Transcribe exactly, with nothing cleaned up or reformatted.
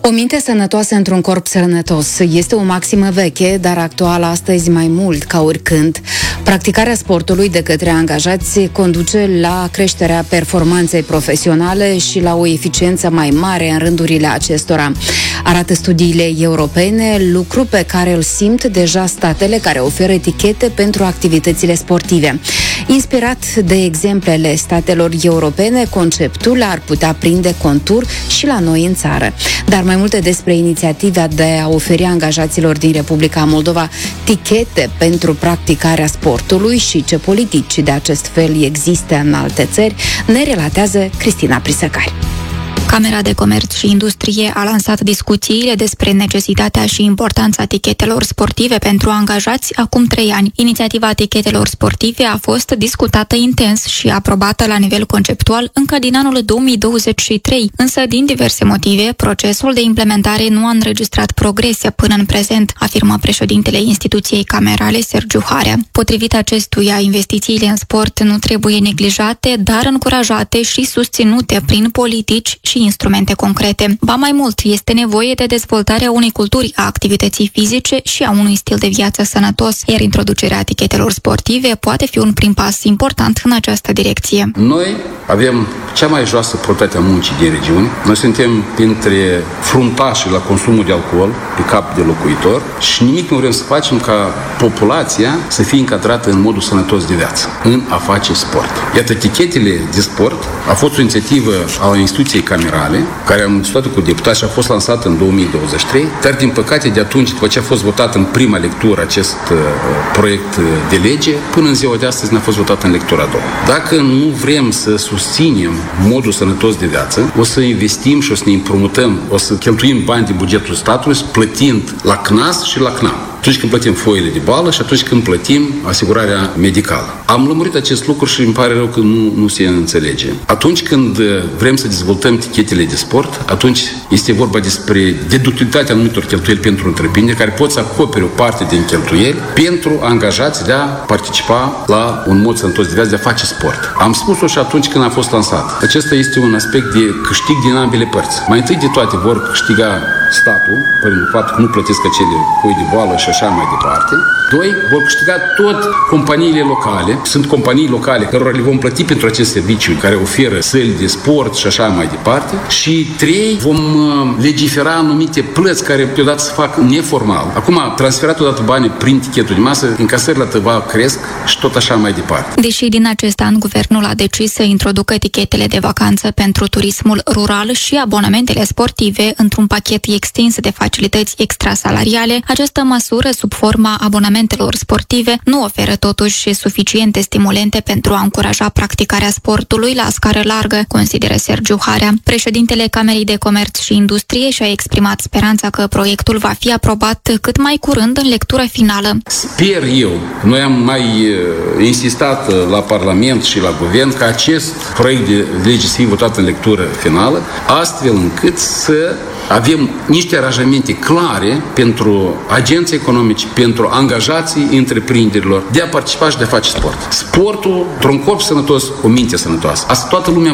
O minte sănătoasă într-un corp sănătos este o maximă veche, dar actuală astăzi mai mult ca oricând. Practicarea sportului de către angajați conduce la creșterea performanței profesionale și la o eficiență mai mare în rândurile acestora. Arată studiile europene, lucru pe care îl simt deja statele care oferă etichete pentru activitățile sportive. Inspirat de exemplele statelor europene, conceptul ar putea prinde contur și la noi în țară. Dar mai multe despre inițiativa de a oferi angajaților din Republica Moldova tichete pentru practicarea sportului și ce politici de acest fel există în alte țări, ne relatează Cristina Prisăcari. Camera de Comerț și Industrie a lansat discuțiile despre necesitatea și importanța tichetelor sportive pentru angajați acum trei ani. Inițiativa tichetelor sportive a fost discutată intens și aprobată la nivel conceptual încă din anul două mii douăzeci și trei, însă din diverse motive, procesul de implementare nu a înregistrat progrese până în prezent, afirmă președintele instituției camerale, Sergiu Harea. Potrivit acestuia, investițiile în sport nu trebuie neglijate, dar încurajate și susținute prin politici și instrumente concrete. Ba mai mult, este nevoie de dezvoltarea unei culturi a activității fizice și a unui stil de viață sănătos, iar introducerea etichetelor sportive poate fi un prim pas important în această direcție. Noi avem cea mai joasă proprietate a muncii din regiune. Noi suntem printre fruntașii la consumul de alcool pe cap de locuitor și nimic nu vrem să facem ca populația să fie încadrată în modul sănătos de viață, în a face sport. Iată, etichetele de sport a fost o inițiativă a instituției camerale, care am discutat cu deputați și a fost lansată în două mii douăzeci și trei, dar din păcate de atunci, după ce a fost votat în prima lectură acest uh, proiect de lege, până în ziua de astăzi n-a fost votat în lectura a doua. Dacă nu vrem să susținem modul sănătos de viață, o să investim și o să ne împrumutăm, o să cheltuim bani din bugetul statului, plătind la C N A S și la C N A M. Atunci când plătim foile de boală și atunci când plătim asigurarea medicală. Am lămurit acest lucru și îmi pare rău că nu, nu se înțelege. Atunci când vrem să dezvoltăm tichetele de sport, atunci este vorba despre deductibilitatea anumitor cheltuieli pentru întreprinderi care pot să acopere o parte din cheltuieli pentru angajați de a participa la un mod sănătos de viață, de a face sport. Am spus-o și atunci când a fost lansat. Acesta este un aspect de câștig din ambele părți. Mai întâi de toate vor câștiga statul, prin faptul că nu plătesc acele foi de boală și așa mai departe. Doi, vor câștiga tot companiile locale. Sunt companii locale cărora le vom plăti pentru acest serviciu, care oferă săli de sport și așa mai departe. Și trei, vom legifera anumite plăți care deodată se fac neformal. Acum, transferat odată banii prin tichetul de masă, încasările la tăva cresc și tot așa mai departe. Deși din acest an guvernul a decis să introducă etichetele de vacanță pentru turismul rural și abonamentele sportive într-un pachet extins de facilități extrasalariale, această măsură sub forma abonamentelor sportive nu oferă totuși suficiente stimulente pentru a încuraja practicarea sportului la scară largă, consideră Sergiu Harea. Președintele Camerei de Comerț și Industrie și-a exprimat speranța că proiectul va fi aprobat cât mai curând în lectură finală. Sper eu, noi am mai uh, insistat la Parlament și la Guvern ca acest proiect de lege să fie votat în lectură finală, astfel încât să avem niște aranjamente clare pentru agenții economici, pentru angajații întreprinderilor de a participa și de a face sport. Sportul, într-un corp sănătos, o minte sănătoasă. Asta toată lumea